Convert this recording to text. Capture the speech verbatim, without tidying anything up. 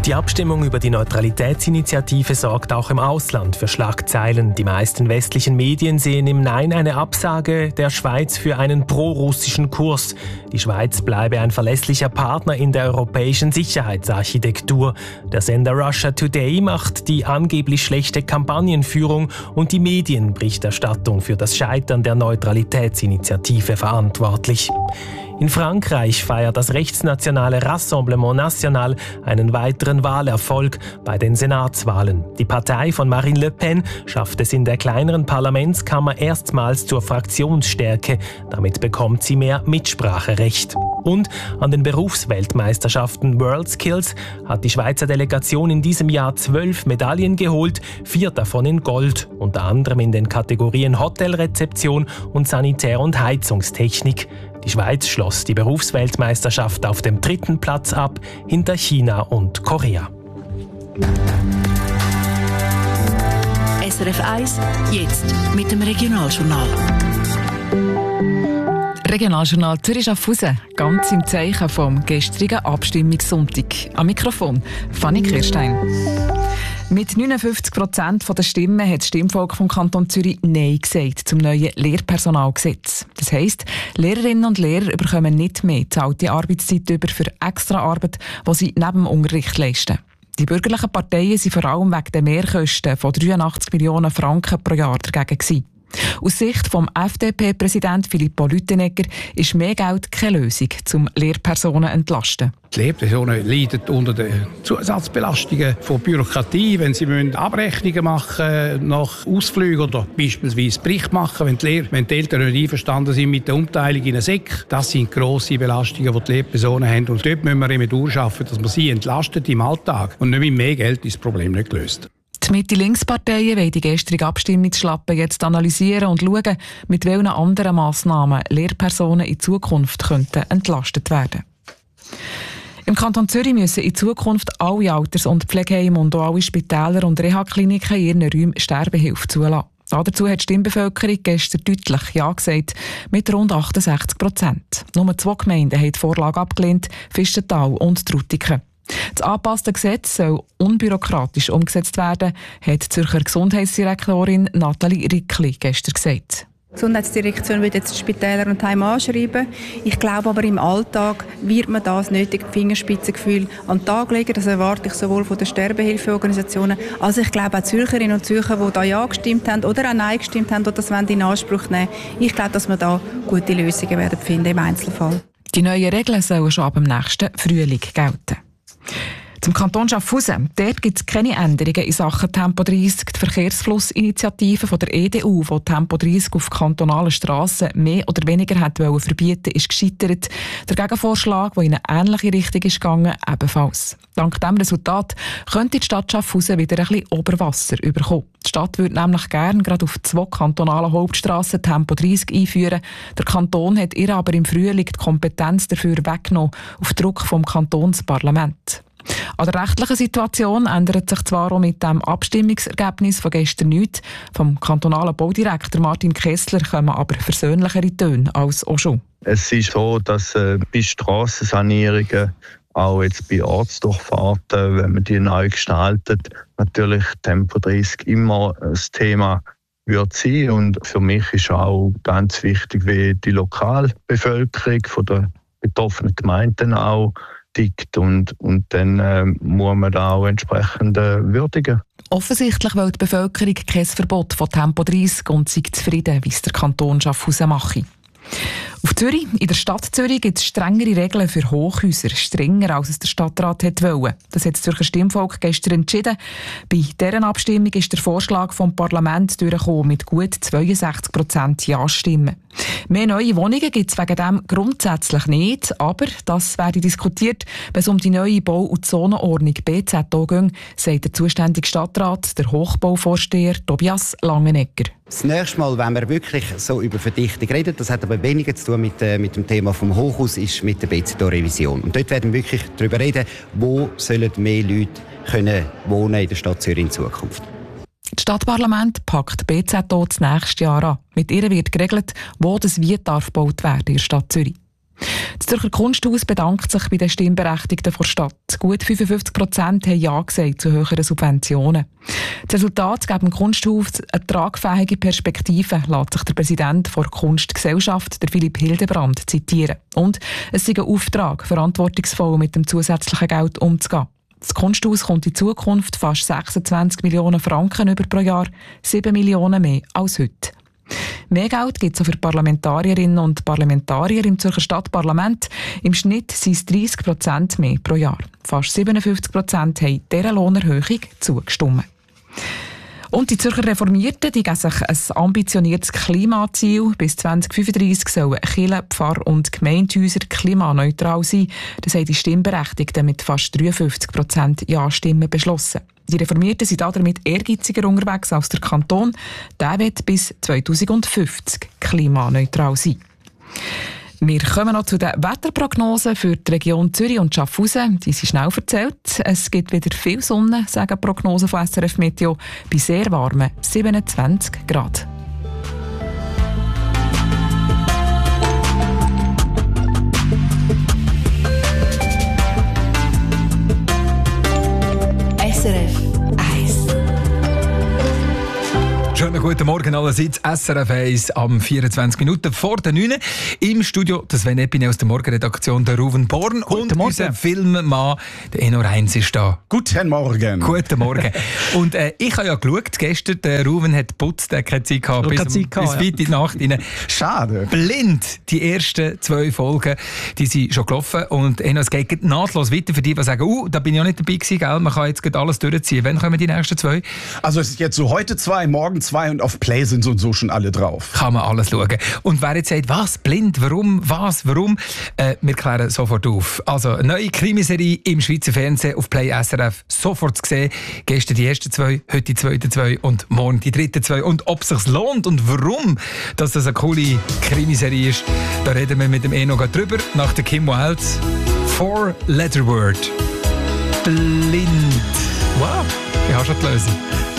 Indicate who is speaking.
Speaker 1: Die Abstimmung über die Neutralitätsinitiative sorgt auch im Ausland für Schlagzeilen. Die meisten westlichen Medien sehen im Nein eine Absage der Schweiz für einen pro-russischen Kurs. Die Schweiz bleibe ein verlässlicher Partner in der europäischen Sicherheitsarchitektur. Der Sender Russia Today macht die angeblich schlechte Kampagnenführung und die Medienberichterstattung für das Scheitern der Neutralitätsinitiative verantwortlich. In Frankreich feiert das rechtsnationale Rassemblement National einen weiteren Wahlerfolg bei den Senatswahlen. Die Partei von Marine Le Pen schafft es in der kleineren Parlamentskammer erstmals zur Fraktionsstärke. Damit bekommt sie mehr Mitspracherecht. Und an den Berufsweltmeisterschaften WorldSkills hat die Schweizer Delegation in diesem Jahr zwölf Medaillen geholt, vier davon in Gold, unter anderem in den Kategorien Hotelrezeption und Sanitär- und Heizungstechnik. Die Schweiz schloss die Berufsweltmeisterschaft auf dem dritten Platz ab, hinter China und Korea.
Speaker 2: S R F eins, jetzt mit dem Regionaljournal.
Speaker 3: Regionaljournal Zürich-Schaffhausen, ganz im Zeichen vom gestrigen Abstimmungssonntag. Am Mikrofon Fanny Kirstein. Mit neunundfünfzig Prozent der Stimmen hat das Stimmvolk vom Kanton Zürich Nein gesagt zum neuen Lehrpersonalgesetz. Das heisst, Lehrerinnen und Lehrer bekommen nicht mehr zahlte Arbeitszeit über für Extraarbeit, die sie neben dem Unterricht leisten. Die bürgerlichen Parteien waren vor allem wegen der Mehrkosten von dreiundachtzig Millionen Franken pro Jahr dagegen gewesen. Aus Sicht vom F D P-Präsident Filippo Lüttenegger ist mehr Geld keine Lösung, um Lehrpersonen zu entlasten.
Speaker 4: Die Lehrpersonen leiden unter den Zusatzbelastungen von Bürokratie, wenn sie Abrechnungen machen nach Ausflügen oder beispielsweise Bericht machen, wenn die, Lehr- wenn die Eltern nicht einverstanden sind mit der Umteilung in eine S E C. Das sind grosse Belastungen, die die Lehrpersonen haben. Und dort müssen wir immer durchschaffen, dass man sie entlastet im Alltag. Und nicht mit mehr Geld ist das Problem nicht gelöst.
Speaker 3: Die Mitte-Links-Parteien wollen die gestrige Abstimmungsschlappe jetzt analysieren und schauen, mit welchen anderen Massnahmen Lehrpersonen in Zukunft könnten entlastet werden. Im Kanton Zürich müssen in Zukunft alle Alters- und Pflegeheime und auch alle Spitäler und Reha-Kliniken in ihren Räumen Sterbehilfe zulassen. Dazu hat die Stimmbevölkerung gestern deutlich Ja gesagt, mit rund achtundsechzig Prozent. Nur zwei Gemeinden haben die Vorlage abgelehnt, Fischental und Trutigen. Das angepasste Gesetz soll unbürokratisch umgesetzt werden, hat die Zürcher Gesundheitsdirektorin Nathalie Rickli gestern gesagt.
Speaker 5: Die Gesundheitsdirektion wird jetzt die Spitäler und Heime anschreiben. Ich glaube aber, im Alltag wird man das nötige Fingerspitzengefühl an den Tag legen. Das erwarte ich sowohl von den Sterbehilfeorganisationen, als ich glaube auch Zürcherinnen und Zürcher, die da Ja gestimmt haben oder auch Nein gestimmt haben oder das wollen in Anspruch nehmen. Ich glaube, dass wir da gute Lösungen werden finden im Einzelfall.
Speaker 3: Die neuen Regeln sollen schon ab dem nächsten Frühling gelten. Zum Kanton Schaffhausen. Dort gibt es keine Änderungen in Sachen Tempo dreissig. Die Verkehrsflussinitiative von der E D U, die Tempo dreissig auf kantonalen Strassen mehr oder weniger hat wollen verbieten, ist gescheitert. Der Gegenvorschlag, der in eine ähnliche Richtung ist gegangen, ebenfalls. Dank diesem Resultat könnte die Stadt Schaffhausen wieder ein bisschen Oberwasser bekommen. Die Stadt würde nämlich gerne gerade auf zwei kantonalen Hauptstrassen Tempo dreissig einführen. Der Kanton hat ihr aber im Frühling die Kompetenz dafür weggenommen, auf Druck vom Kantonsparlament. An der rechtlichen Situation ändert sich zwar auch mit dem Abstimmungsergebnis von gestern nichts. Vom kantonalen Baudirektor Martin Kessler kommen aber versöhnlichere Töne als auch schon.
Speaker 6: Es ist so, dass äh, bei Strassensanierungen, auch jetzt bei Ortsdurchfahrten, wenn man die neu gestaltet, natürlich Tempo dreissig immer das Thema wird sein. Und für mich ist auch ganz wichtig, wie die Lokalbevölkerung von der betroffenen Gemeinden auch tickt und, und dann äh, muss man da auch entsprechend äh, würdigen.
Speaker 3: Offensichtlich will die Bevölkerung kein Verbot von Tempo dreissig und sei zufrieden, wie es der Kanton Schaffhausen mache. Auf Zürich, in der Stadt Zürich, gibt es strengere Regeln für Hochhäuser, strenger als es der Stadtrat wollte. Das hat das Zürcher Stimmvolk gestern entschieden. Bei dieser Abstimmung ist der Vorschlag vom Parlament durchgekommen mit gut zweiundsechzig Prozent Ja-Stimmen. Mehr neue Wohnungen gibt es wegen dem grundsätzlich nicht, aber das werde diskutiert, wenn es um die neue Bau- und Zonenordnung B Z O geht, sagt der zuständige Stadtrat, der Hochbauvorsteher Tobias Langenegger.
Speaker 7: Das nächste Mal, wenn wir wirklich so über Verdichtung reden, das hat aber weniger zu tun mit, äh, mit dem Thema vom Hochhaus, ist mit der B Z O-Revision. Und dort werden wir wirklich darüber reden, wo sollen mehr Leute können wohnen in der Stadt Zürich in Zukunft.
Speaker 3: Das Stadtparlament packt B Z O das nächste Jahr an. Mit ihr wird geregelt, wo das wie darf gebaut werden in der Stadt Zürich. Das Zürcher Kunsthaus bedankt sich bei den Stimmberechtigten der Stadt. Gut fünfundfünfzig Prozent haben Ja gesagt zu höheren Subventionen. Das Resultat gibt dem Kunsthaus eine tragfähige Perspektive, lässt sich der Präsident der Kunstgesellschaft, der Philipp Hildebrand, zitieren. Und es ist ein Auftrag, verantwortungsvoll mit dem zusätzlichen Geld umzugehen. Das Kunsthaus kommt in Zukunft fast sechsundzwanzig Millionen Franken über pro Jahr, sieben Millionen mehr als heute. Mehr Geld gibt es auch für Parlamentarierinnen und Parlamentarier im Zürcher Stadtparlament. Im Schnitt sind es dreißig Prozent mehr pro Jahr. Fast siebenundfünfzig Prozent haben dieser Lohnerhöhung zugestimmt. Und die Zürcher Reformierten die geben sich ein ambitioniertes Klimaziel. Bis zwanzig fünfunddreissig sollen Kirchen, Pfarr- und Gemeindehäuser klimaneutral sein. Das haben die Stimmberechtigten mit fast dreiundfünfzig Prozent Ja-Stimmen beschlossen. Die Reformierten sind damit ehrgeiziger unterwegs als der Kanton. Der wird bis zweitausendfünfzig klimaneutral sein. Wir kommen noch zu den Wetterprognosen für die Region Zürich und Schaffhausen. Die sind schnell erzählt. Es gibt wieder viel Sonne, sagen die Prognosen von S R F Meteo, bei sehr warmen siebenundzwanzig Grad.
Speaker 2: S R F eins.
Speaker 8: Schönen guten Morgen allerseits. S R F eins am vierundzwanzig Minuten vor der neun. Im Studio das Sven Epine aus der Morgenredaktion, der Ruven Born. Guten und Morgen. Unser Filmmann, der Eno Reins, ist da.
Speaker 9: Guten Morgen.
Speaker 8: Guten Morgen. Und äh, ich habe ja geschaut, gestern, der Ruven hat geputzt, der hat keine Zeit gehabt, bis, Zeit gehabt, bis ja. weit in die Nacht rein.
Speaker 9: Schade.
Speaker 8: Blind, die ersten zwei Folgen, die sind schon gelaufen. Und Eno, es geht nahtlos weiter für die, die sagen, uh, da bin ich auch nicht dabei gewesen, gell? Man kann jetzt alles durchziehen. Wann kommen die nächsten zwei?
Speaker 9: Also es ist jetzt so heute zwei, morgen zwei und auf Play sind so und so schon alle drauf.
Speaker 8: Kann man alles schauen. Und wer jetzt sagt, was, blind, warum, was, warum, äh, wir klären sofort auf. Also, eine neue Krimiserie im Schweizer Fernsehen auf Play S R F, sofort zu sehen. Gestern die ersten zwei, heute die zweiten zwei und morgen die dritten zwei. Und ob es sich lohnt und warum, dass das eine coole Krimiserie ist, da reden wir mit dem Eno drüber, nach der Kim Wilde. Four Letter Word. Blind. Wow, ich habe schon die Lösung.